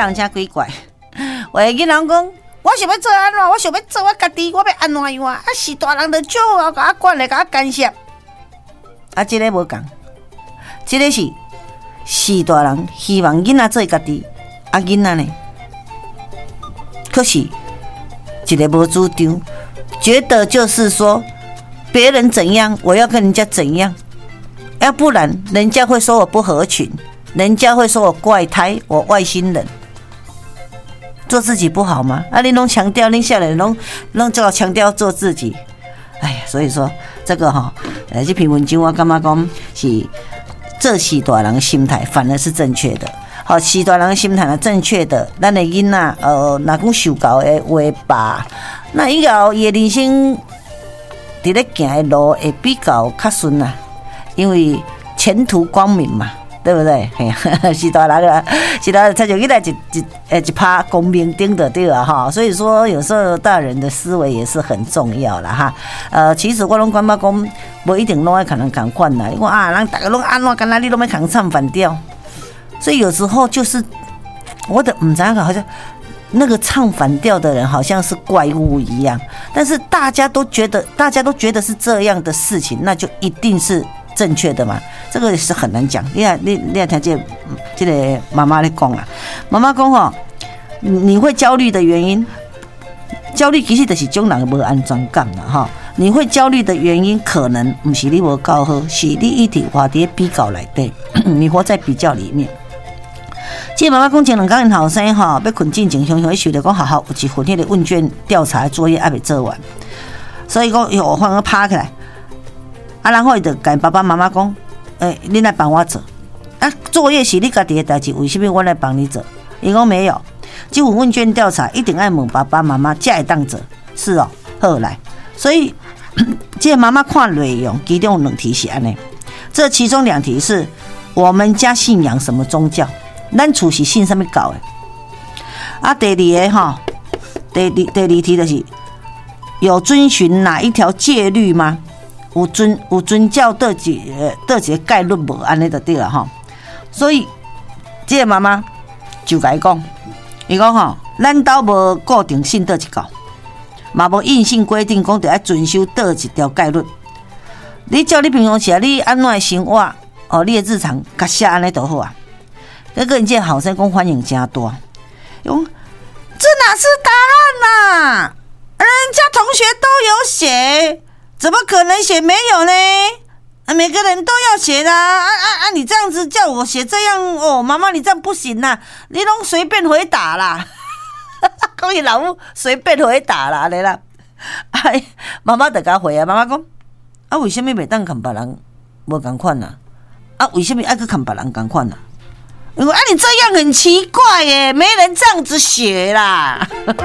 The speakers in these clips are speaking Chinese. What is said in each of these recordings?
人真奇怪，有的囡仔讲，我想要做安怎，我想要做我家己，我要安怎样啊？是大人就少啊，甲我管咧，甲我干涉。啊，这个无共，这个是大人希望囡仔做家己，啊囡仔呢，可是一个无主张，觉得就是说别人怎样，我要跟人家怎样，要不然人家会说我不合群，人家会说我怪胎，我外星人。做自己不好吗？啊，你拢强调，恁下人拢就要强调做自己。哎呀，所以说这个这篇文章我感觉讲是这是大人的心态，反而是正确的。好，是大人的心态是正确的。咱的囡仔若讲受教的话吧，那以后伊的人生伫咧行的路会比较较顺啦，因为前途光明嘛。对不对？是大人啊，是大人，他就一来一趴公平顶的对啊哈。所以说，有时候大人的思维也是很重要啦哈。其实我拢感觉讲，不一定拢爱可能同款啦。因为人大家拢安怎，干那你拢要扛唱反调，所以有时候就是我的唔知道好像那个唱反调的人好像是怪物一样，但是大家都觉得是这样的事情，那就一定是正确的嘛？这个是很难讲。你听这个妈妈在讲啊，妈妈讲你会焦虑的原因，焦虑其实就是种人没安全感啦哈。你会焦虑的原因，可能不是你没够好，是你一直活在比较里底，你活在比较里面。这妈妈讲前2天因后生要困进前，想想想到讲学校有一份迄个问卷调查作业还没做完，所以讲我反而趴起来。然后伊就跟爸爸妈妈讲，你来帮我做。作业是你家己的代志，为什么我来帮你做？伊讲没有，这份问卷调查一定要问爸爸妈妈才会当做。是哦，好来。所以，这妈妈看内容，其中2题是安尼。这其中2题是我们家信仰什么宗教？咱厝是信什么教的？第二题就是有遵循哪一条戒律吗？有遵照倒一个概率无安尼就对了哈。所以这个妈妈就甲伊讲，伊讲咱家无固定信倒一教，嘛无硬性规定讲得要遵守倒一条概率。你照你平常时你安怎生活你的日常甲写安尼就好啊。那个人这好生讲反应真大，这哪是答案啊？人家同学都有写。怎么可能写没有呢？每个人都要写的你这样子叫我写这样妈妈你这样不行啦，你拢随便回答啦，讲伊老母随便回答啦，来啦，妈妈就甲回啊，妈妈讲为什么袂当跟别人无同款啊？为什么爱去跟别人同款啊？因为你这样很奇怪耶，没人这样子写啦。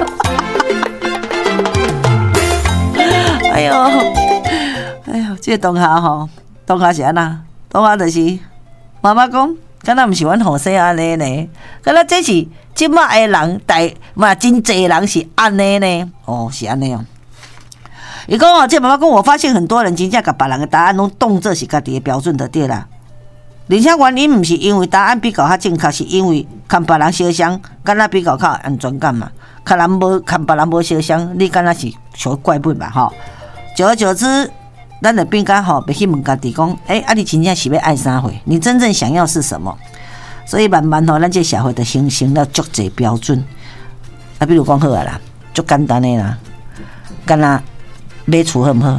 哎呦，这个同学是安那？同学就是妈妈讲，敢若不是阮后生安尼呢？敢若这是即摆的人，真侪人是安尼呢？是安尼哦。伊讲这妈妈讲，我发现很多人真正甲别人的答案拢当作是家己的标准就对啦。而且原因不是因为答案比较较正确，是因为跟别人相像，敢若比较较安全感嘛。跟别人无相像，你敢若是像怪物嘛吼？久而久之，咱就变甲袂去问家己讲，你真正是要爱啥货？你真正想要是什么？所以慢慢咱这社会就形成了足侪标准。比如讲好啊啦，足简单的啦，敢若买厝好唔好？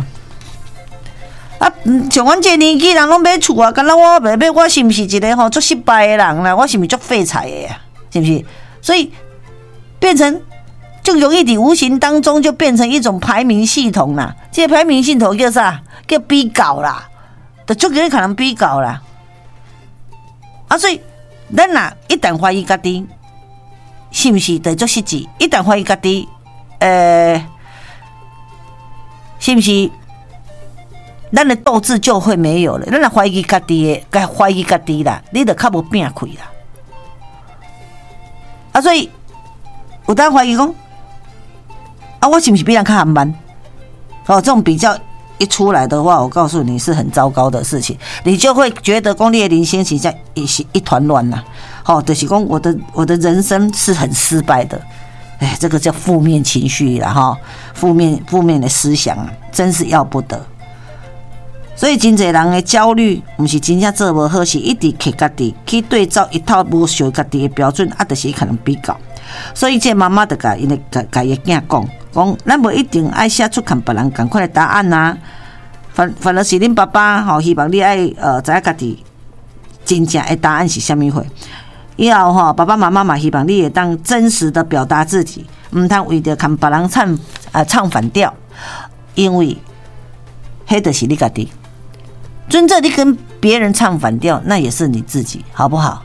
像阮这年纪人拢买厝啊，敢若我袂买，我是不是一个足失败的人啦？我是不是足废柴的呀？是不是？所以变成。就容易在无形当中就变成一种排名系统啦，这个排名系统叫啥？叫比较啦，就有可能比较啦。所以咱若一旦怀疑家己，是不是得做实际？一旦怀疑家己，是不是咱的斗志就会没有了？咱若怀疑家己的，怀疑家己啦，你就较无拼开啦。所以有当怀疑讲。我是不是比人较含慢？这种比较一出来的话，我告诉你是很糟糕的事情，你就会觉得讲你的人生是一团乱啦。 就是讲我的人生是很失败的，这个叫负面情绪啦哈，负面的思想啊，真是要不得。所以真侪人的焦虑，不是真正做无好，是一直去家己去对照一套无属家己的标准，就是可能比较。所以这妈妈就甲伊的囝讲，咱无一定爱写出跟别人同款的答案啊。反而是恁爸爸希望你爱知影家己真正的答案是啥物货。以后爸爸妈妈嘛希望你会当真实的表达自己，唔通为着跟别人唱反调，因为迄就是你家己。尊正你跟别人唱反调，那也是你自己，好不好？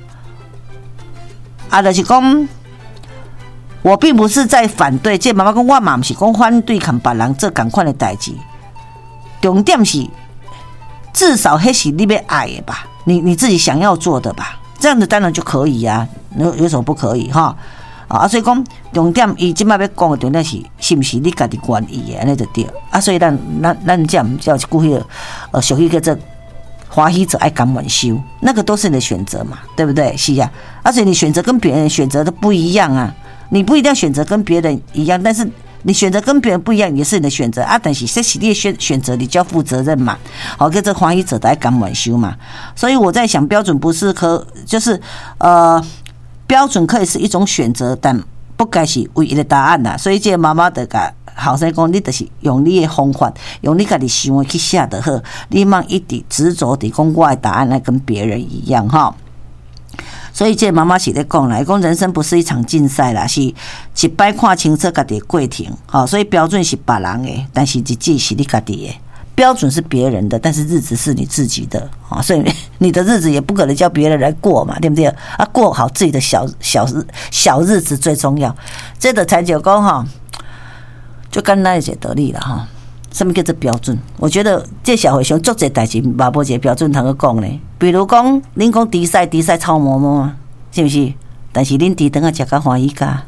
就是讲，我并不是在反对，这妈妈讲我嘛不是讲反对跟别人做同款的代志，重点是至少迄是你要爱的吧，你自己想要做的吧，这样子当然就可以啊，有什么不可以哈？所以讲重点，伊即摆要讲的重点是不是你家己愿意的，安尼就对。所以咱这样叫一句俗语叫做欢喜者爱甘愿受，那个都是你的选择嘛，对不对？是啊，而且你选择跟别人选择的不一样啊，你不一定要选择跟别人一样，但是你选择跟别人不一样也是你的选择啊。但是这是你的选择，你就要负责任嘛。叫做欢喜者爱甘愿受嘛。所以我在想，标准不是就是标准可以是一种选择，但不该是唯一的答案呐。所以这妈妈就甲后生讲，你就是用你的方法，用你家己想的去写就好，你莫一直执着地讲我的答案来跟别人一样哈。所以这妈妈是在讲啦，讲人生不是一场竞赛啦，是一摆看清楚家己的过程。所以标准是别人的，但是日子是你家己的。标准是别人的，但是日子是你自己的所以你的日子也不可能叫别人来过嘛，对不对？过好自己的小日子最重要。这个才就讲就简单一个道理啦什么叫做标准？我觉得这社会上做这代志，嘛无一个标准通去讲呢。比如讲，恁讲猪屎臭毛毛啊，是不是？但是恁猪等下食甲欢喜甲，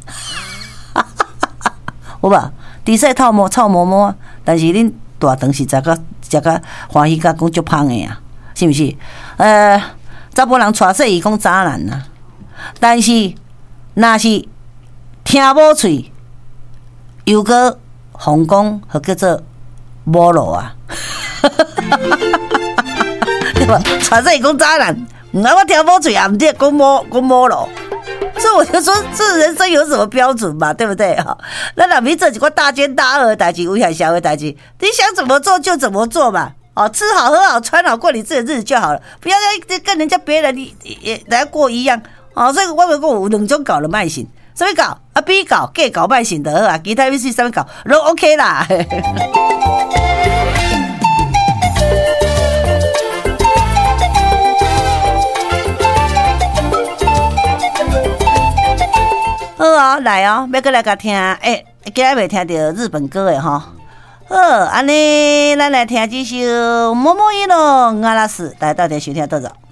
有吧？猪屎臭毛毛啊，但是恁大肠是食甲欢喜甲，讲足芳的啊，是不是？查甫人娶死伊讲渣男啊，但是若是听某喙，又个红讲，和叫做某路啊，对吧？娶死伊讲渣男，我听某喙也唔对，讲某路。所以我就说，这人生有什么标准嘛？对不对那若咪做一个大奸大恶的代志，危害社会的代志，你想怎么做就怎么做嘛。吃好喝好穿好过你自己的日子就好了，不要跟人家别人也来过一样所以我有两种搞的卖性，什么搞？B 搞 ，gay 搞卖性的其他是什么搞都 OK 啦。好来要过来甲听今日未听到日本歌的好，安尼咱来听这首《摸摸一龙阿拉斯》，大家到底收听多少？